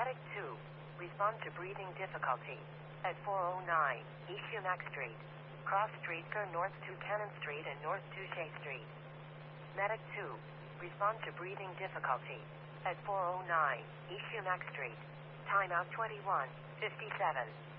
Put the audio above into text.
Medic 2, respond to breathing difficulty at 409 East Umack Street. Cross Street, North to Cannon Street and North to Shea Street. Medic 2, respond to breathing difficulty at 409 East Umack Street. Timeout 21:57.